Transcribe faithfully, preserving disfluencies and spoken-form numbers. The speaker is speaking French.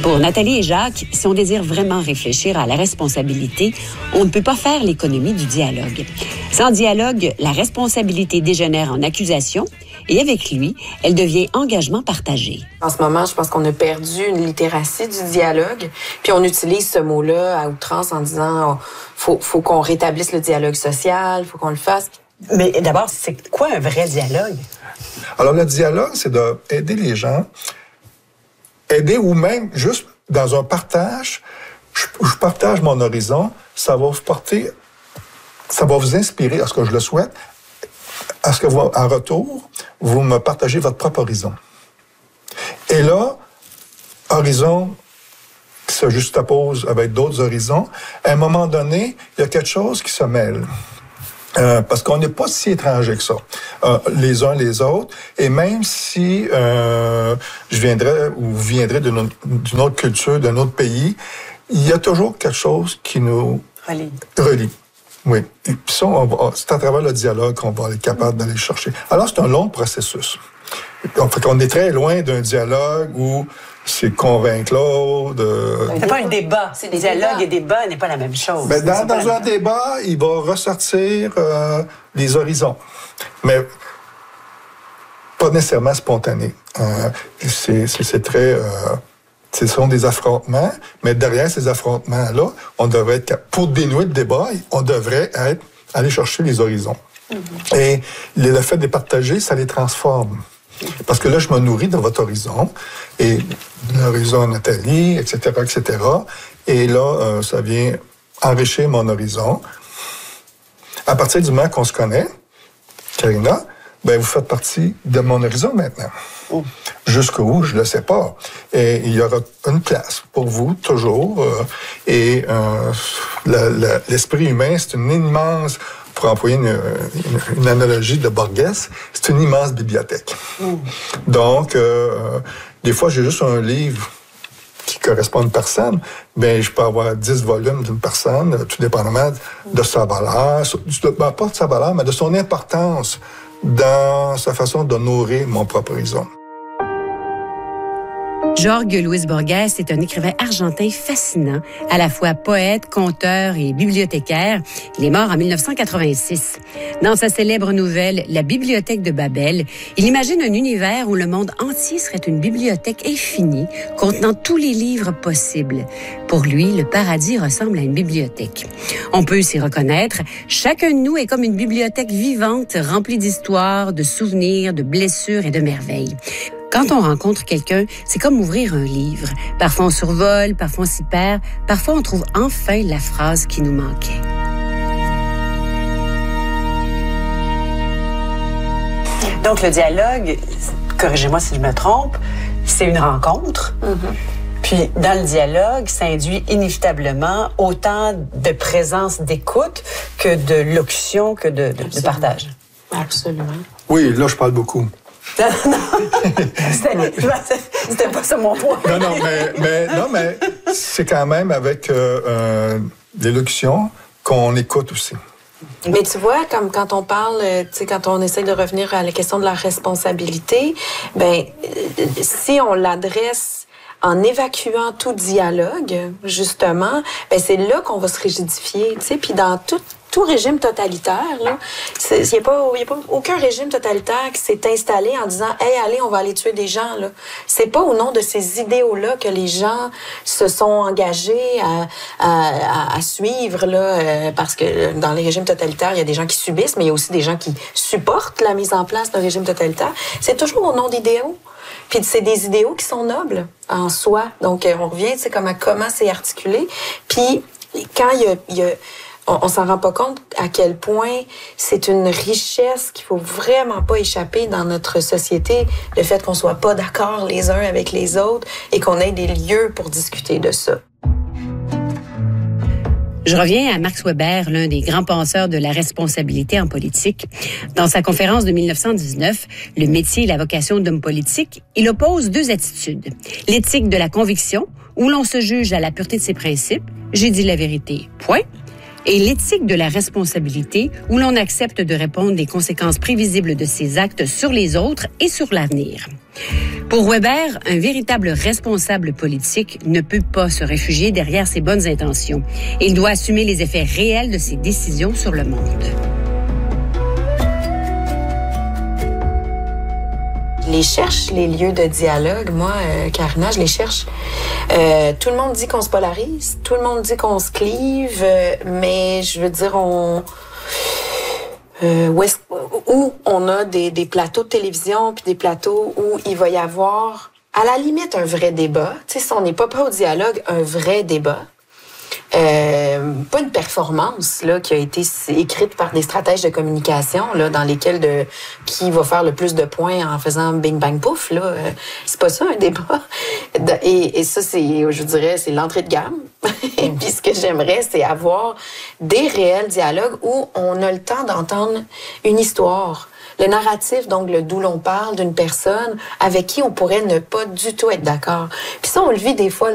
Pour Nathalie et Jacques, si on désire vraiment réfléchir à la responsabilité, on ne peut pas faire l'économie du dialogue. Sans dialogue, la responsabilité dégénère en accusation et avec lui, elle devient engagement partagé. En ce moment, je pense qu'on a perdu une littératie du dialogue, puis on utilise ce mot-là à outrance en disant oh, faut, faut qu'on rétablisse le dialogue social, faut qu'on le fasse. Mais d'abord, c'est quoi un vrai dialogue? Alors, le dialogue, c'est d'aider les gens, aider ou même juste dans un partage, je, je partage mon horizon, ça va vous porter, ça va vous inspirer, à ce que je le souhaite, à ce que vous, en retour, vous me partagez votre propre horizon. Et là, horizon qui se juxtapose avec d'autres horizons, à un moment donné, il y a quelque chose qui se mêle. Euh, parce qu'on n'est pas si étrangers que ça, euh, les uns les autres. Et même si euh, je viendrais ou vous viendrez d'une autre, d'une autre culture, d'un autre pays, il y a toujours quelque chose qui nous relie. relie. Oui. Et puis ça, on va, c'est à travers le dialogue qu'on va être capable d'aller chercher. Alors, c'est un long processus. On, fait qu'on est très loin d'un dialogue où c'est convaincre l'autre. Euh... C'est pas un débat. C'est des dialogue et débat n'est pas la même chose. Mais dans, dans un débat, il va ressortir euh, les horizons. Mais pas nécessairement spontané. Euh, c'est, c'est, c'est très... Euh, ce sont des affrontements, mais derrière ces affrontements-là, on devrait être... Pour dénouer le débat, on devrait être, aller chercher les horizons. Mm-hmm. Et le fait de les partager, ça les transforme. Parce que là, je me nourris de votre horizon, et l'horizon Nathalie, et cetera, et cetera. Et là, euh, ça vient enrichir mon horizon. À partir du moment qu'on se connaît, Karina, ben vous faites partie de mon horizon maintenant. Oh. Jusqu'où, je ne le sais pas. Et il y aura une place pour vous, toujours. Euh, et euh, le, le, l'esprit humain, c'est une immense... Pour employer une, une, une analogie de Borges, c'est une immense bibliothèque. Mm. Donc, euh, des fois, j'ai juste un livre qui correspond à une personne, bien, je peux avoir dix volumes d'une personne, tout dépendamment de sa valeur, ben, pas de sa valeur, mais de son importance dans sa façon de nourrir mon propre horizon. Jorge Luis Borges est un écrivain argentin fascinant, à la fois poète, conteur et bibliothécaire. Il est mort en dix-neuf cent quatre-vingt-six. Dans sa célèbre nouvelle « La bibliothèque de Babel », il imagine un univers où le monde entier serait une bibliothèque infinie, contenant tous les livres possibles. Pour lui, le paradis ressemble à une bibliothèque. On peut s'y reconnaître. Chacun de nous est comme une bibliothèque vivante, remplie d'histoires, de souvenirs, de blessures et de merveilles. Quand on rencontre quelqu'un, c'est comme ouvrir un livre. Parfois on survole, parfois on s'y perd, parfois on trouve enfin la phrase qui nous manquait. Donc le dialogue, corrigez-moi si je me trompe, c'est une rencontre. Mm-hmm. Puis dans le dialogue, ça induit inévitablement autant de présence d'écoute que de locution, que de, de, de partage. Absolument. Oui, là je parle beaucoup. Non, non. C'était, c'était pas ça mon point. Non, non, mais, mais, non, mais c'est quand même avec euh, euh, l'élocution qu'on écoute aussi. Mais tu vois, comme quand on parle, tu sais, quand on essaie de revenir à la question de la responsabilité, ben, si on l'adresse en évacuant tout dialogue, justement, ben c'est là qu'on va se rigidifier, tu sais, puis dans tout Tout régime totalitaire, là, il n'y a pas, y a pas aucun régime totalitaire qui s'est installé en disant « Hey, allez, on va aller tuer des gens. » là. C'est pas au nom de ces idéaux-là que les gens se sont engagés à, à, à suivre, là, euh, parce que dans les régimes totalitaires, il y a des gens qui subissent, mais il y a aussi des gens qui supportent la mise en place d'un régime totalitaire. C'est toujours au nom d'idéaux. Puis c'est des idéaux qui sont nobles en soi. Donc, on revient, tu sais, comme à comment c'est articulé. Puis, quand il y a... Il y a On, on s'en rend pas compte à quel point c'est une richesse qu'il faut vraiment pas échapper dans notre société, le fait qu'on soit pas d'accord les uns avec les autres et qu'on ait des lieux pour discuter de ça. Je reviens à Max Weber, l'un des grands penseurs de la responsabilité en politique. Dans sa conférence de dix-neuf cent dix-neuf, Le métier et la vocation d'homme politique, il oppose deux attitudes. L'éthique de la conviction, où l'on se juge à la pureté de ses principes, j'ai dit la vérité, point. et l'éthique de la responsabilité, où l'on accepte de répondre des conséquences prévisibles de ses actes sur les autres et sur l'avenir. Pour Weber, un véritable responsable politique ne peut pas se réfugier derrière ses bonnes intentions. Il doit assumer les effets réels de ses décisions sur le monde. Je les cherche, les lieux de dialogue. Moi, euh, Karina, je les cherche. Euh, tout le monde dit qu'on se polarise, tout le monde dit qu'on se clive, euh, mais je veux dire, on... Euh, où, est-ce, où on a des, des plateaux de télévision puis des plateaux où il va y avoir, à la limite, un vrai débat. Tu sais, si on n'est pas prêt au dialogue, un vrai débat. Euh, pas une performance là qui a été écrite par des stratèges de communication là dans lesquels de qui va faire le plus de points en faisant bing bang pouf là euh, c'est pas ça un débat et, et ça c'est je dirais c'est l'entrée de gamme. Et puis ce que j'aimerais c'est avoir des réels dialogues où on a le temps d'entendre une histoire. Le narratif, donc, le d'où l'on parle d'une personne avec qui on pourrait ne pas du tout être d'accord. Puis ça, on le vit des fois